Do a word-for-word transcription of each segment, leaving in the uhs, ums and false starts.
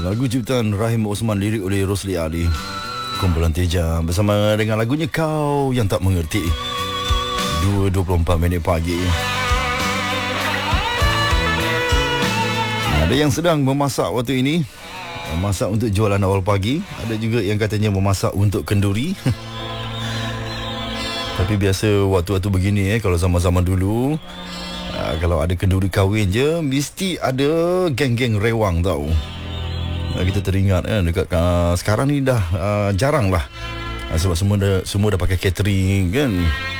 Lagu ciptaan Rahim Osman, lirik oleh Rosli Ali. Kumpulan Teja bersama dengan lagunya Kau Yang Tak Mengerti. dua dua puluh empat minit pagi. Ada yang sedang memasak waktu ini, memasak untuk jualan awal pagi. Ada juga yang katanya memasak untuk kenduri. Tapi biasa waktu-waktu begini eh, kalau zaman-zaman dulu, uh, kalau ada kenduri kahwin je, mesti ada geng-geng rewang tau. Uh, kita teringat eh, dekat uh, sekarang ni dah uh, jarang lah. Uh, sebab semua dah, semua dah pakai catering kan.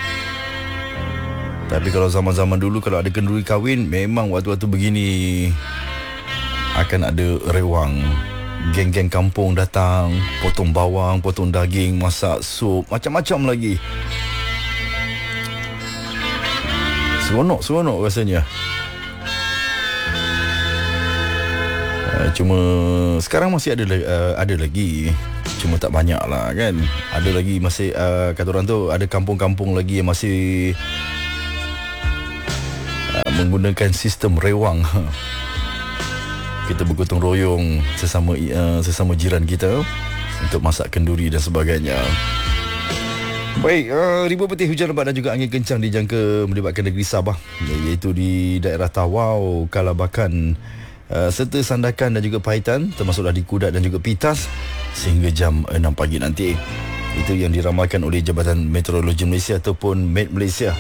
Tapi kalau zaman-zaman dulu, kalau ada kenduri kahwin, memang waktu-waktu begini akan ada rewang. Geng-geng kampung datang, potong bawang, potong daging, masak sup, macam-macam lagi. Seronok-seronok rasanya. uh, Cuma sekarang masih ada uh, ada lagi, cuma tak banyak lah kan. Ada lagi masih uh, kata orang tu, ada kampung-kampung lagi yang masih uh, menggunakan sistem rewang. Kita bergotong royong sesama uh, sesama jiran kita untuk masak kenduri dan sebagainya. Baik, uh, ribuan petir hujan lebat dan juga angin kencang dijangka melibatkan negeri Sabah, iaitu di daerah Tawau, Kalabakan, uh, serta Sandakan dan juga Paitan, termasuklah di Kudat dan juga Pitas sehingga jam enam pagi nanti. Itu yang diramalkan oleh Jabatan Meteorologi Malaysia ataupun Met Malaysia.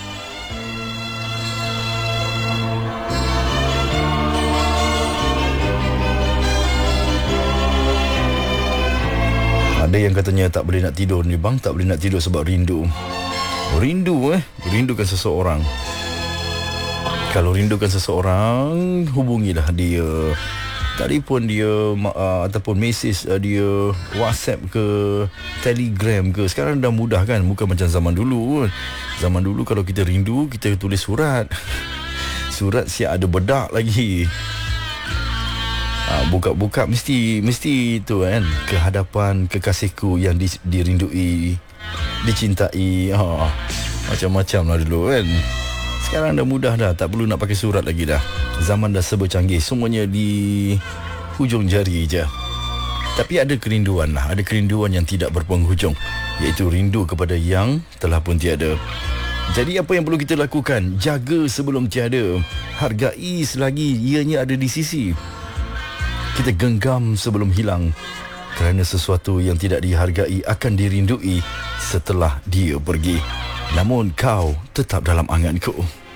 Ada yang katanya tak boleh nak tidur ni bang, tak boleh nak tidur sebab rindu. Rindu eh, rindukan seseorang. Kalau rindukan seseorang, hubungilah dia. Telefon dia uh, ataupun mesej uh, dia, WhatsApp ke, Telegram ke. Sekarang dah mudah kan, bukan macam zaman dulu. Zaman dulu kalau kita rindu, kita tulis surat. Surat siap ada bedak lagi. Ha, buka-buka mesti mesti tu kan, ke hadapan kekasihku yang di, dirindui, dicintai. Ha, macam-macam lah dulu kan. Sekarang dah mudah dah, tak perlu nak pakai surat lagi dah. Zaman dah serba canggih, semuanya di hujung jari je. Tapi ada kerinduan lah, ada kerinduan yang tidak berpenghujung, iaitu rindu kepada yang telah pun tiada. Jadi apa yang perlu kita lakukan? Jaga sebelum tiada, hargai selagi ianya ada di sisi. Kita genggam sebelum hilang, kerana sesuatu yang tidak dihargai akan dirindui setelah dia pergi. Namun kau tetap dalam anganku.